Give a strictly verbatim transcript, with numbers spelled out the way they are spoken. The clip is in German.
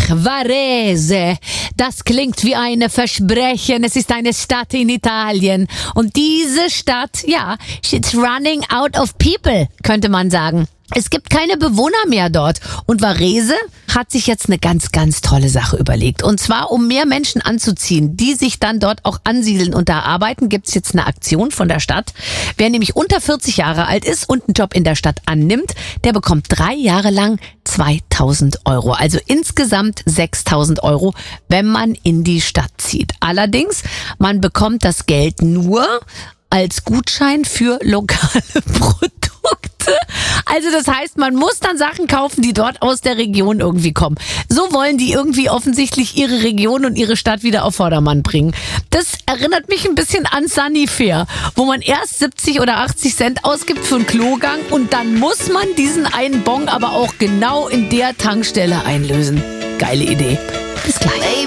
Varese. Das klingt wie ein Versprechen. Es ist eine Stadt in Italien. Und diese Stadt, ja, it's running out of people, könnte man sagen. Es gibt keine Bewohner mehr dort. Und Varese hat sich jetzt eine ganz, ganz tolle Sache überlegt. Und zwar, um mehr Menschen anzuziehen, die sich dann dort auch ansiedeln und da arbeiten, gibt's jetzt eine Aktion von der Stadt. Wer nämlich unter vierzig Jahre alt ist und einen Job in der Stadt annimmt, der bekommt drei Jahre lang zweitausend Euro. Also insgesamt sechstausend Euro, wenn man in die Stadt zieht. Allerdings, man bekommt das Geld nur als Gutschein für lokale Produkte. Also das heißt, man muss dann Sachen kaufen, die dort aus der Region irgendwie kommen. So wollen die irgendwie offensichtlich ihre Region und ihre Stadt wieder auf Vordermann bringen. Das erinnert mich ein bisschen an Sunnyfair, wo man erst siebzig oder achtzig Cent ausgibt für einen Klogang und dann muss man diesen einen Bon aber auch genau in der Tankstelle einlösen. Geile Idee. Bis gleich.